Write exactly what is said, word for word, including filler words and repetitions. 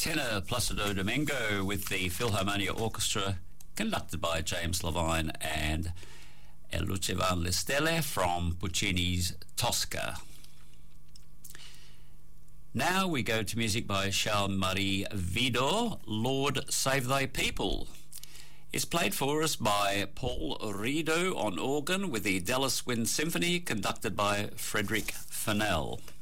tenor Placido Domingo with the Philharmonia Orchestra, conducted by James Levine, and El Luce van le Stelle from Puccini's Tosca. Now we go to music by Charles-Marie Widor, Lord Save Thy People. It's played for us by Paul Rideau on organ with the Dallas Wind Symphony, conducted by Frederick Fennell.